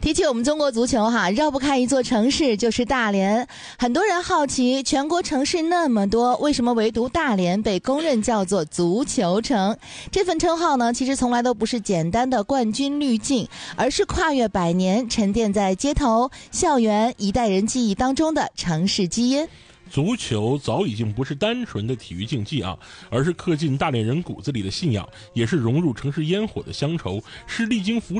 提起我们中国足球绕不开一座城市，就是大连。很多人好奇，全国城市那么多，为什么唯独大连被公认叫做足球城？这份称号呢，其实从来都不是简单的冠军滤镜，而是跨越100年，沉淀在街头、校园、一代人记忆当中的城市基因。 足球早已经不是单纯的体育竞技而是刻进大连人骨子里的信仰，也是融入城市烟火的乡愁，是历经浮